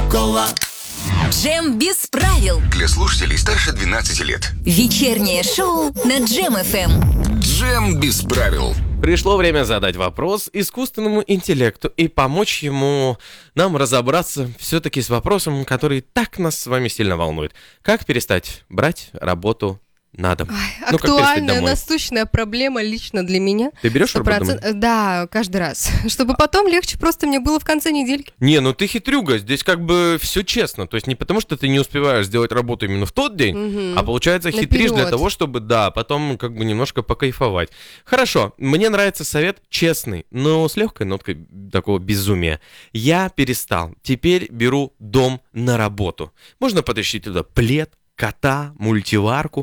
руккола. Джем без правил. Для слушателей старше 12 лет. Вечернее шоу на Джем ФМ. Джем без правил. Пришло время задать вопрос искусственному интеллекту и помочь нам разобраться все-таки с вопросом, который так нас с вами сильно волнует. Как перестать брать работу на дом? Ой, актуальная, насущная проблема лично для меня. Ты берешь работу домой? Да, каждый раз. Чтобы потом легче просто мне было в конце недельки. Не, ну ты хитрюга, здесь как бы все честно. То есть не потому, что ты не успеваешь сделать работу именно в тот день, а получается хитришь для того, чтобы, потом как бы немножко покайфовать. Хорошо, мне нравится совет честный, но с легкой ноткой такого безумия. Я перестал. Теперь беру дом на работу. Можно потащить туда плед, кота, мультиварку.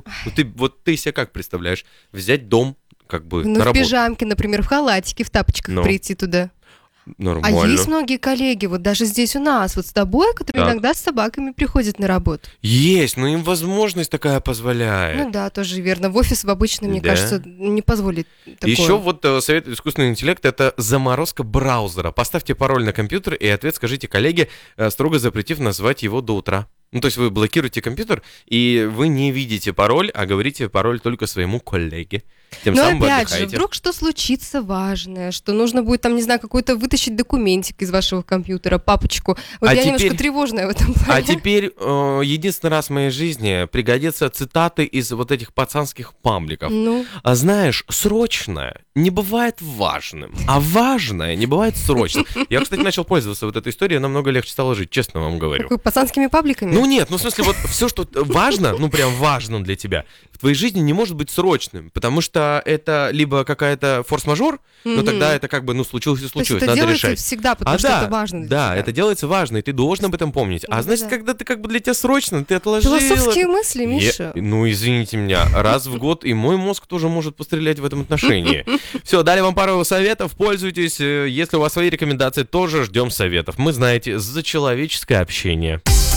Ты себе как представляешь? Взять дом как бы на работу. В пижамке, например, в халатике, в тапочках прийти туда. Нормально. А есть многие коллеги, вот даже здесь у нас, вот с тобой, которые иногда с собаками приходят на работу. Есть, но им возможность такая позволяет. Ну да, тоже верно. В офис в обычно, мне кажется, не позволит такое. Еще вот совет искусственного интеллекта — это заморозка браузера. Поставьте пароль на компьютер и ответ скажите коллеге, строго запретив назвать его до утра. Ну, то есть вы блокируете компьютер, и вы не видите пароль, а говорите пароль только своему коллеге. Тем самым вы отдыхаете. Опять же, вдруг что случится важное, что нужно будет, там, не знаю, какой-то вытащить документик из вашего компьютера, папочку. Вот я немножко тревожная в этом плане. А теперь единственный раз в моей жизни пригодятся цитаты из вот этих пацанских пабликов. А знаешь, срочное не бывает важным, а важное не бывает срочным. Я, кстати, начал пользоваться вот этой историей, намного легче стало жить, честно вам говорю. Какой, пацанскими пабликами? Ну нет, в смысле, вот все, что важно, прям важно для тебя, в твоей жизни не может быть срочным, потому что это либо какая-то форс-мажор, но тогда это как бы, случилось и случилось, надо решать. Это делается всегда, потому что это важно для тебя. Да, это делается важно, и ты должен об этом помнить. А значит, когда ты как бы для тебя срочно, ты отложил... Философские мысли, Миша. Извините меня, раз в год и мой мозг тоже может пострелять в этом отношении. Все, дали вам пару советов, пользуйтесь. Если у вас свои рекомендации, тоже ждем советов. Мы, знаете, за человеческое общение.